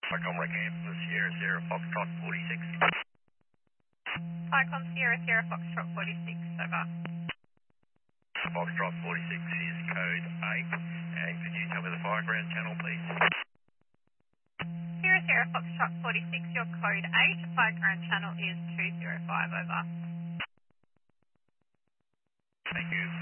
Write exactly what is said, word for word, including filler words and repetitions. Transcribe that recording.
Icon Kansas, Sierra Sierra Foxtrot forty-six. Icon Sierra Sierra Foxtrot forty-six, over. Foxtrot forty-six is code eight, and could you tell me the fire ground channel, please? Sierra Sierra Foxtrot forty-six, your code eight, fire ground channel is two zero five, over. Thank you.